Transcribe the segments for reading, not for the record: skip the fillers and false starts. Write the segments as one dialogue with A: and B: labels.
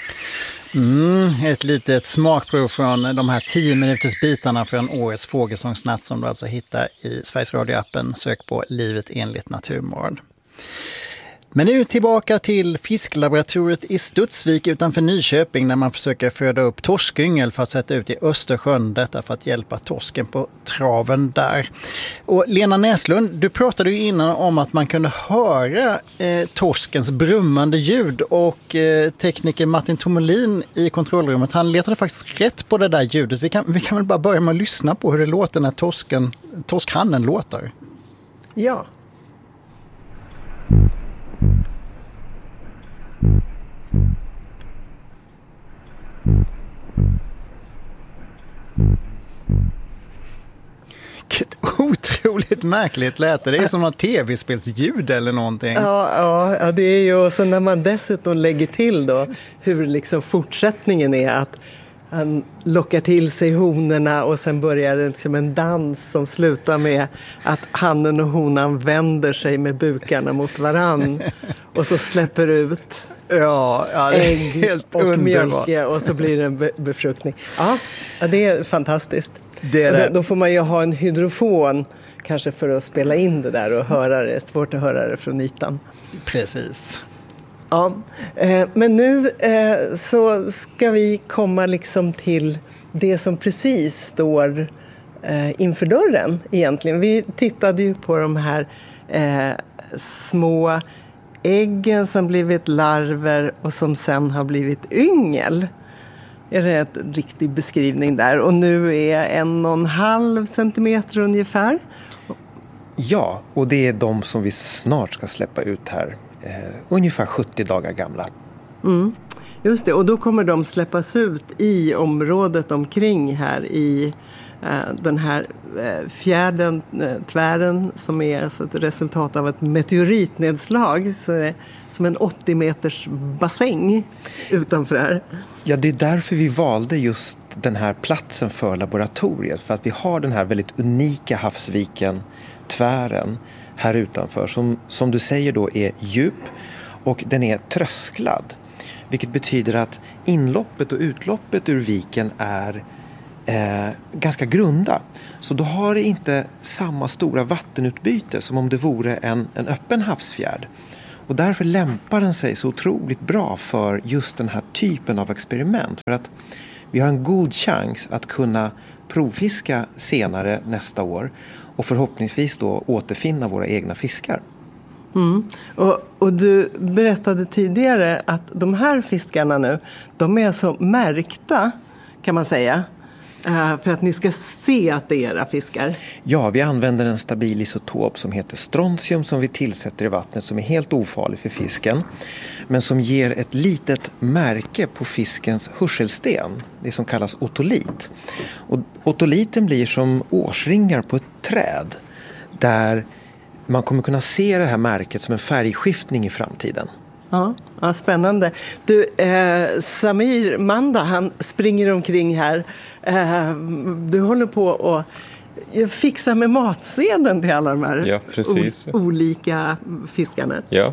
A: Ett litet smakprov från de här 10 minuters bitarna från årets fågelsångsnatt som du alltså hittar i Sveriges Radio-appen. Sök på Livet enligt Naturmorgon. Men nu tillbaka till fisklaboratoriet i Studsvik utanför Nyköping när man försöker föda upp torskyngel för att sätta ut i Östersjön. Detta för att hjälpa torsken på traven där. Och Lena Näslund, du pratade ju innan om att man kunde höra torskens brummande ljud och tekniker Martin Tomolin i kontrollrummet, han letade faktiskt rätt på det där ljudet. Vi kan väl bara börja med att lyssna på hur det låter när torskhannen låter.
B: Ja.
A: Vilket otroligt märkligt lät det. Det är som något tv-spelsljud eller någonting.
B: Ja, det är ju, och så när man dessutom lägger till då hur liksom fortsättningen är att han lockar till sig honorna och sen börjar det liksom en dans som slutar med att hannen och honan vänder sig med bukarna mot varann och så släpper ut
A: ägg helt
B: och
A: underbart.
B: mjölk och så blir det en befruktning. Ja, det är fantastiskt.
A: Det är det.
B: Då får man ju ha en hydrofon kanske för att spela in det där och höra det. Svårt att höra det från ytan.
A: Precis.
B: Ja, men nu så ska vi komma liksom till det som precis står inför dörren egentligen. Vi tittade ju på de här små äggen som blivit larver och som sen har blivit yngel. Är det en riktig beskrivning där? Och nu är 1,5 centimeter ungefär.
C: Ja, och det är de som vi snart ska släppa ut här. Ungefär 70 dagar gamla.
B: Just det, och då kommer de släppas ut i området omkring här i den här fjärden, tvären som är alltså ett resultat av ett meteoritnedslag. Så det är som en 80 meters bassäng utanför här.
C: Ja, det är därför vi valde just den här platsen för laboratoriet. För att vi har den här väldigt unika havsviken, tvären, här utanför. Som du säger då är djup och den är trösklad. Vilket betyder att inloppet och utloppet ur viken är ganska grunda. Så då har det inte samma stora vattenutbyte som om det vore en öppen havsfjärd. Och därför lämpar den sig så otroligt bra för just den här typen av experiment. För att vi har en god chans att kunna provfiska senare nästa år. Och förhoppningsvis då återfinna våra egna fiskar.
B: Och du berättade tidigare att de här fiskarna nu, de är alltså märkta kan man säga. För att ni ska se att det är era fiskar.
C: Ja, vi använder en stabil isotop som heter strontium som vi tillsätter i vattnet som är helt ofarlig för fisken. Men som ger ett litet märke på fiskens hörselsten, det som kallas otolit. Och otoliten blir som årsringar på ett träd där man kommer kunna se det här märket som en färgskiftning i framtiden.
B: Ja, spännande. Du, Samir Manda, han springer omkring här. Du håller på att fixa med matsedeln till alla de här olika fiskarna.
D: Ja.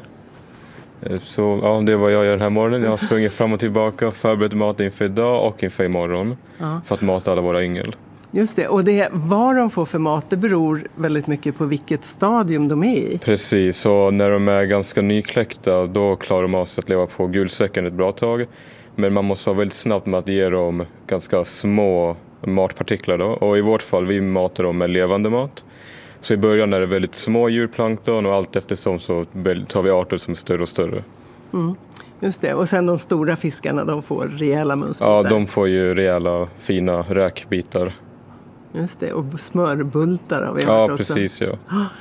D: Så ja, det är vad jag gör den här morgonen. Jag har sprungit fram och tillbaka och förberett mat inför idag och inför imorgon. För att mata alla våra yngel.
B: Just det, och vad de får för mat, det beror väldigt mycket på vilket stadium de är i.
D: Precis, så när de är ganska nykläckta då klarar de av sig att leva på gulsäcken ett bra tag. Men man måste vara väldigt snabb med att ge dem ganska små matpartiklar då. Och i vårt fall, vi matar dem med levande mat. Så i början är det väldigt små djurplankton och allt eftersom så tar vi arter som är större och större.
B: Just det, och sen de stora fiskarna, de får rejäla munsbitar.
D: Ja, de får ju rejäla fina räkbitar.
B: Just det, och smörbultar har vi hört också.
D: Precis, ja.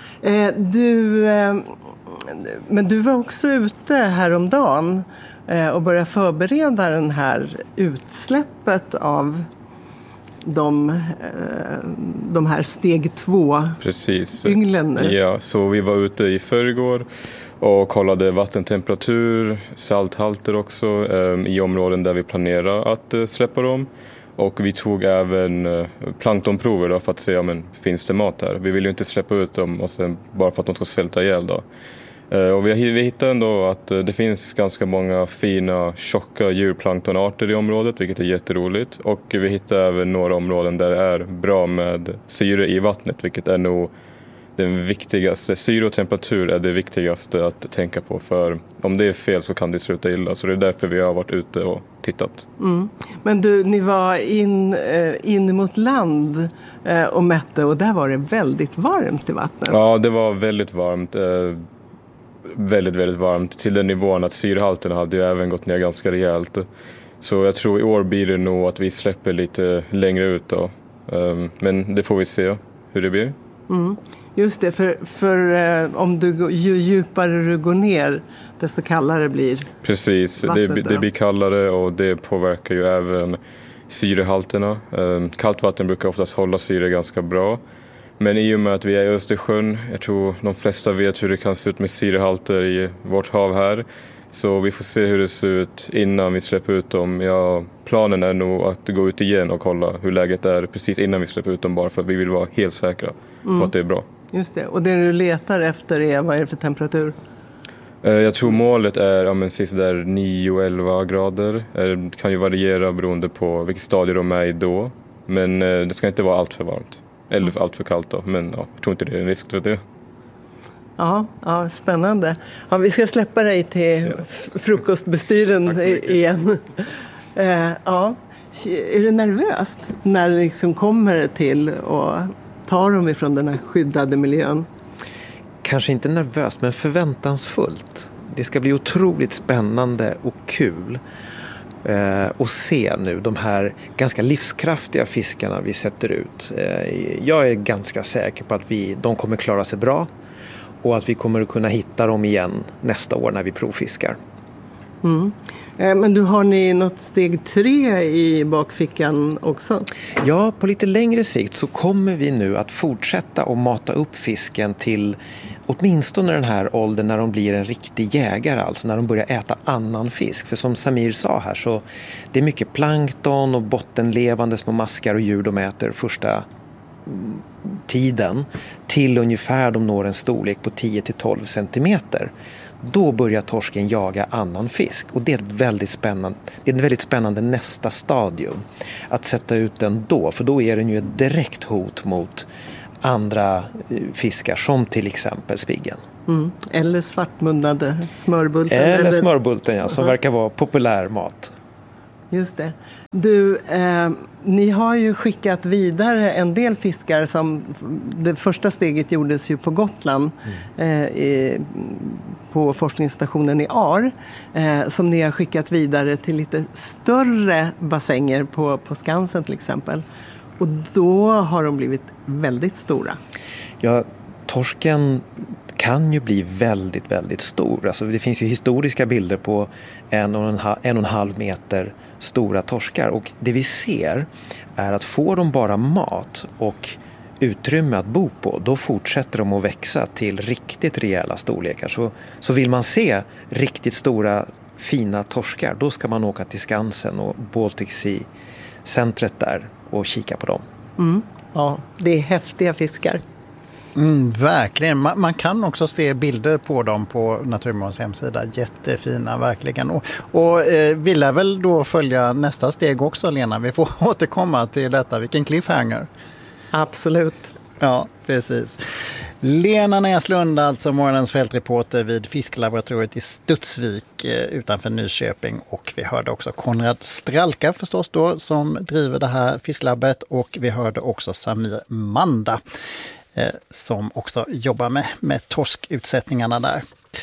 B: Men du var också ute häromdagen och började förbereda den här utsläppet av de här steg 2-ynglen.
D: Ja, så vi var ute i förrgår och kollade vattentemperatur, salthalter också i områden där vi planerar att släppa dem. Och vi tog även planktonprover då för att se om finns det mat här. Vi vill ju inte släppa ut dem och sen, bara för att de ska svälta ihjäl då. Och vi hittar ändå att det finns ganska många fina, tjocka djurplanktonarter i området, vilket är jätteroligt. Och vi hittar även några områden där det är bra med syre i vattnet, vilket är nog den viktigaste. Syre och temperatur är det viktigaste att tänka på, för om det är fel så kan det sluta illa. Så det är därför vi har varit ute och tittat.
B: Men du, ni var in mot land och mätte, och där var det väldigt varmt i vattnet.
D: Ja, det var väldigt varmt. Väldigt, väldigt varmt. Till den nivån att syrehalterna hade ju även gått ner ganska rejält. Så jag tror i år blir det nog att vi släpper lite längre ut då. Men det får vi se hur det blir.
B: Just det, för om ju djupare du går ner, desto kallare blir
D: Precis, det blir kallare och det påverkar ju även syrehalterna. Kallt vatten brukar oftast hålla syre ganska bra. Men i och med att vi är i Östersjön, jag tror de flesta vet hur det kan se ut med syrehalter i vårt hav här. Så vi får se hur det ser ut innan vi släpper ut dem. Planen är nog att gå ut igen och kolla hur läget är precis innan vi släpper ut dem, bara för att vi vill vara helt säkra på att det är bra.
B: Just det, och det du letar efter är, vad är det för temperatur?
D: Jag tror målet är där 9-11 grader. Det kan ju variera beroende på vilket stadie de är i då. Men det ska inte vara allt för varmt. Eller allt för kallt då. Men jag tror inte det är en risk för det.
B: Ja, spännande. Ja, vi ska släppa dig till frukostbestyren igen. Är du nervös när du liksom kommer till och tar dem ifrån den här skyddade miljön?
C: Kanske inte nervöst, men förväntansfullt. Det ska bli otroligt spännande och kul att se nu de här ganska livskraftiga fiskarna vi sätter ut. Jag är ganska säker på att de kommer klara sig bra och att vi kommer att kunna hitta dem igen nästa år när vi provfiskar.
B: Men har ni något steg 3 i bakfickan också?
C: Ja, på lite längre sikt så kommer vi nu att fortsätta att mata upp fisken till åtminstone den här åldern när de blir en riktig jägare, alltså när de börjar äta annan fisk. För som Samir sa här, så det är mycket plankton och bottenlevande små maskar och djur de äter första tiden till ungefär de når en storlek på 10-12 centimeter. Då börjar torsken jaga annan fisk, och det är ett väldigt spännande nästa stadium att sätta ut den då, för då är den ju ett direkt hot mot andra fiskar som till exempel spiggen.
B: Eller svartmunnade smörbulten.
C: Eller smörbulten, som verkar vara populär mat. Just
B: det. Du, ni har ju skickat vidare en del fiskar som det första steget gjordes ju på Gotland på forskningsstationen i Ar, som ni har skickat vidare till lite större bassänger på Skansen till exempel. Och då har de blivit väldigt stora.
C: Ja, torsken kan ju bli väldigt, väldigt stor. Alltså det finns ju historiska bilder på 1,5 meter stora torskar. Och det vi ser är att får de bara mat och utrymme att bo på, då fortsätter de att växa till riktigt rejäla storlekar. Så vill man se riktigt stora, fina torskar, då ska man åka till Skansen och Baltic Sea-centret där och kika på dem.
B: Ja, det är häftiga fiskar.
A: Verkligen. Man kan också se bilder på dem på Naturvårdens hemsida. Jättefina, verkligen. Och vi lär väl då följa nästa steg också, Lena. Vi får återkomma till detta. Vilken cliffhanger.
B: Absolut.
A: Ja, precis. Lena Näslund, alltså morgonens fältreporter vid Fisklaboratoriet i Studsvik utanför Nyköping. Och vi hörde också Konrad Stralka förstås då, som driver det här fisklabbet. Och vi hörde också Samir Manda, som också jobbar med torskutsättningarna där.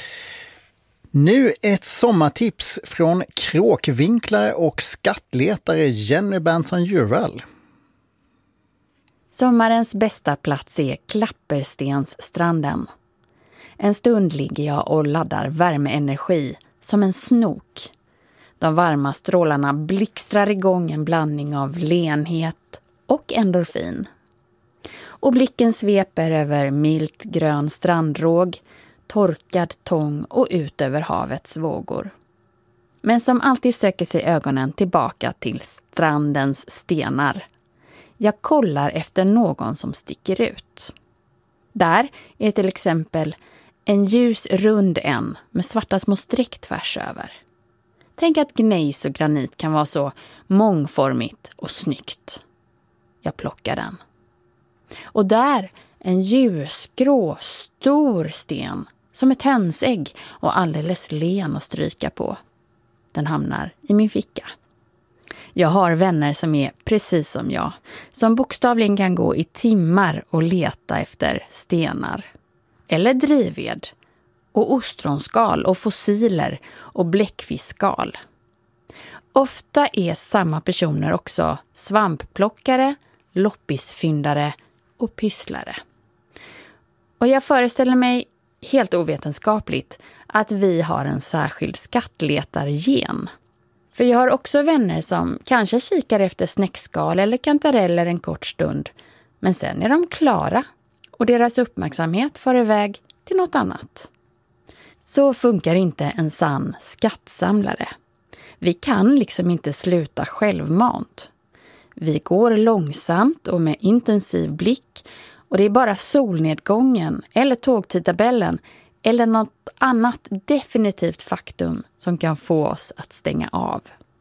A: Nu ett sommartips från kråkvinklare och skattletare Jenny Berntsson-Djurvall.
E: Sommarens bästa plats är Klapperstensstranden. En stund ligger jag och laddar värmeenergi som en snok. De varma strålarna blixtrar igång en blandning av lenhet och endorfin. Och blicken sveper över milt grön strandråg, torkad tång och ut över havets vågor. Men som alltid söker sig ögonen tillbaka till strandens stenar. Jag kollar efter någon som sticker ut. Där är till exempel En ljus rund en med svarta små streck tvärs över. Tänk att gnejs och granit kan vara så mångformigt och snyggt. Jag plockar den. Och där en ljusgrå, stor sten som ett hönsägg och alldeles len att stryka på. Den hamnar i min ficka. Jag har vänner som är precis som jag, som bokstavligen kan gå i timmar och leta efter stenar. Eller drivved, och ostronskal och fossiler och bläckfiskskal. Ofta är samma personer också svampplockare, loppisfyndare och pysslare. Och jag föreställer mig helt ovetenskapligt att vi har en särskild skattletargen. För jag har också vänner som kanske kikar efter snäckskal eller kantareller en kort stund, men sen är de klara och deras uppmärksamhet får iväg till något annat. Så funkar inte en sann skattsamlare. Vi kan liksom inte sluta självmant. Vi går långsamt och med intensiv blick, och det är bara solnedgången eller tågtidtabellen eller något annat definitivt faktum som kan få oss att stänga av.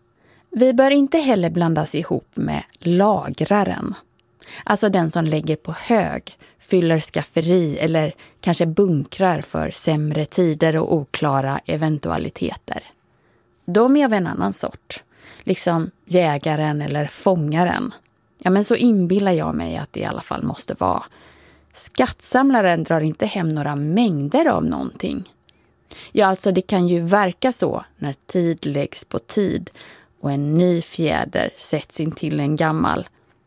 E: Vi bör inte heller blandas ihop med lagraren. Alltså den som lägger på hög, fyller skafferi eller kanske bunkrar för sämre tider och oklara eventualiteter. De är av en annan sort, liksom jägaren eller fångaren. Ja, men så inbillar jag mig att det i alla fall måste vara. Skattsamlaren drar inte hem några mängder av någonting. Ja, alltså det kan ju verka så när tid läggs på tid och en ny fjäder sätts in till en gammal.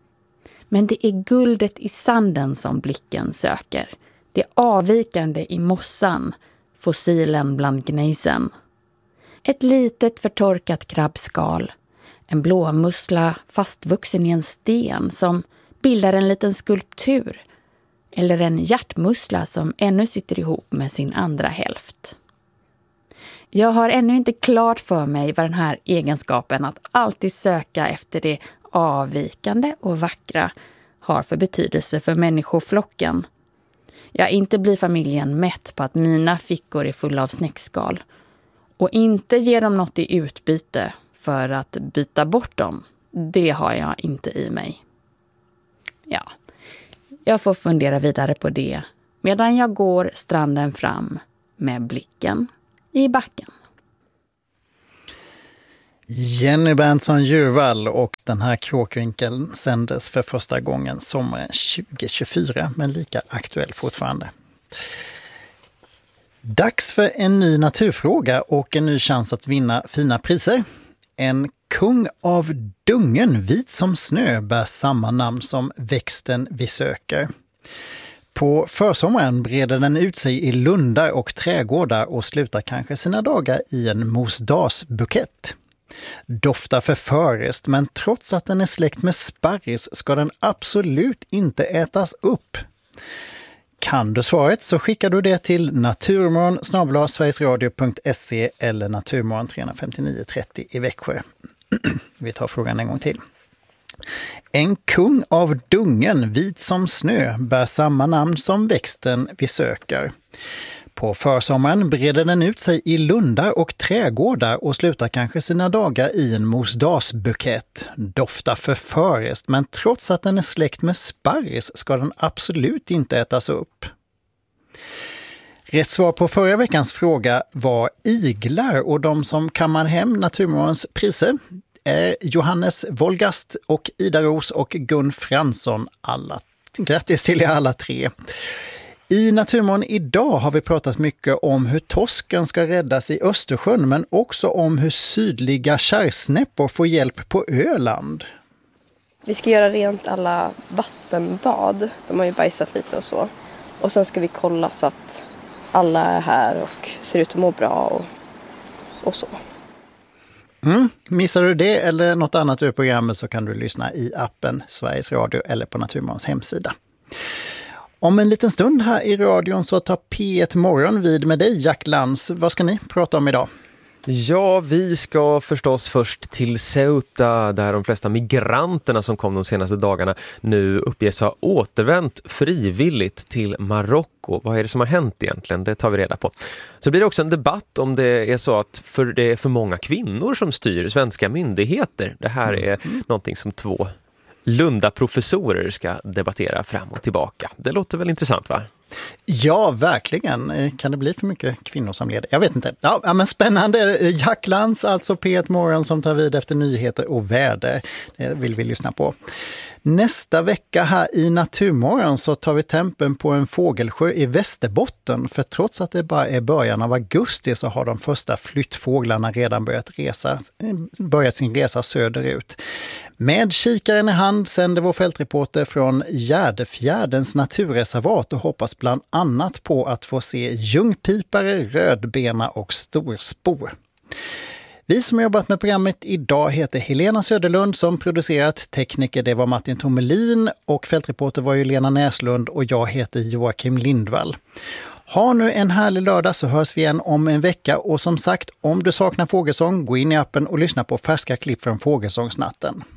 E: Men det är guldet i sanden som blicken söker. Det avvikande i mossan, fossilen bland gnejsen. Ett litet förtorkat krabbskal, en blåmussla fastvuxen i en sten som bildar en liten skulptur, eller en hjärtmussla som ännu sitter ihop med sin andra hälft. Jag har ännu inte klart för mig vad den här egenskapen att alltid söka efter det avvikande och vackra har för betydelse för människoflocken. Ja, inte blir familjen mätt på att mina fickor är fulla av snäckskal. Och inte ger dem något i utbyte för att byta bort dem. Det har jag inte i mig. Ja, jag får fundera vidare på det medan jag går stranden fram med blicken i backen.
A: Jenny Berntsson-Djurvall, och den här kråkvinkeln sändes för första gången sommaren 2024, men lika aktuell fortfarande. Dags för en ny naturfråga och en ny chans att vinna fina priser. En kung av dungen, vit som snö, bär samma namn som växten vi söker. På försommaren breder den ut sig i lundar och trädgårdar och slutar kanske sina dagar i en mosdasbukett. Doftar förföriskt, men trots att den är släkt med sparris ska den absolut inte ätas upp. Kan du svaret så skickar du det till naturmorgon@sverigesradio.se eller naturmorgon 359 30 i Växjö. Vi tar frågan en gång till. En kung av dungen, vit som snö, bär samma namn som växten vi söker. På försommaren breder den ut sig i lundar och trädgårdar och slutar kanske sina dagar i en mosdasbukett. Doftar förföriskt, men trots att den är släkt med sparris ska den absolut inte ätas upp. Rätt svar på förra veckans fråga var iglar, och de som kammar hem Naturmorgons priser är Johannes Wolgast och Ida Ros och Gun Fransson. Grattis till er alla tre. I Naturmorgon idag har vi pratat mycket om hur torsken ska räddas i Östersjön, men också om hur sydliga kärrsnäppor får hjälp på Öland.
F: Vi ska göra rent alla vattenbad. De har ju bajsat lite och så. Och sen ska vi kolla så att alla är här och ser ut att må bra och så.
A: Missar du det eller något annat ur programmet så kan du lyssna i appen Sveriges Radio eller på Naturmorgons hemsida. Om en liten stund här i radion så tar P1 Morgon vid med dig, Jack Lantz. Vad ska ni prata om idag?
G: Ja, vi ska förstås först till Ceuta där de flesta migranterna som kom de senaste dagarna nu uppges ha återvänt frivilligt till Marocko. Vad är det som har hänt egentligen? Det tar vi reda på. Så blir det också en debatt om det är så att det är för många kvinnor som styr svenska myndigheter. Det här är någonting som 2 Lunda-professorer ska debattera fram och tillbaka. Det låter väl intressant, va?
A: Ja, verkligen. Kan det bli för mycket kvinnor som leder? Jag vet inte. Ja, men spännande. Jack Lantz, alltså P1 Morgon, som tar vid efter nyheter och väder. Det vill vi lyssna på. Nästa vecka här i Naturmorgon så tar vi tempen på en fågelsjö i Västerbotten. För trots att det bara är början av augusti så har de första flyttfåglarna redan börjat sin resa söderut. Med kikaren i hand sänder vår fältreporter från Gärdefjärdens naturreservat och hoppas bland annat på att få se ljungpipare, rödbena och storspor. Vi som jobbat med programmet idag heter Helena Söderlund som producerat, tekniker det var Martin Tommelin och fältreporter var ju Lena Näslund och jag heter Joakim Lindvall. Ha nu en härlig lördag så hörs vi igen om en vecka och som sagt, om du saknar fågelsång, gå in i appen och lyssna på färska klipp från Fågelsångsnatten.